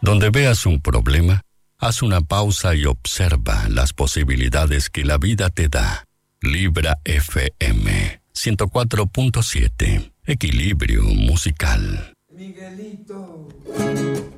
Donde veas un problema, haz una pausa y observa las posibilidades que la vida te da. Libra FM 104.7. Equilibrio musical. Miguelito.